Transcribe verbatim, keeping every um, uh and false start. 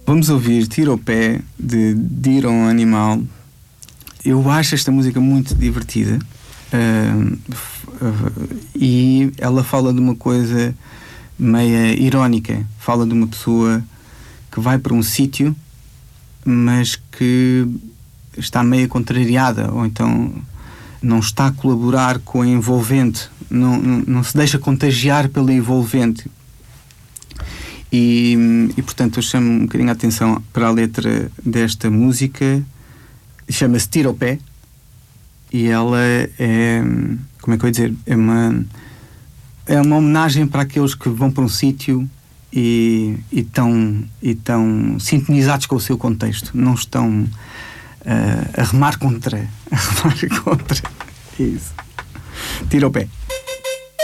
Vamos ouvir Tira o Pé, de Dir a um Animal. Eu acho esta música muito divertida, uh, uh, e ela fala de uma coisa meia irónica. Fala de uma pessoa que vai para um sítio, mas que está meio contrariada, ou então não está a colaborar com a envolvente, não, não, não se deixa contagiar pela envolvente. E, e portanto eu chamo um bocadinho a atenção para a letra desta música. Chama-se Tira o Pé, e ela é, como é que eu ia dizer, é uma, é uma homenagem para aqueles que vão para um sítio e estão e estão sintonizados com o seu contexto, não estão uh, a remar contra a remar contra isso. Tira o pé.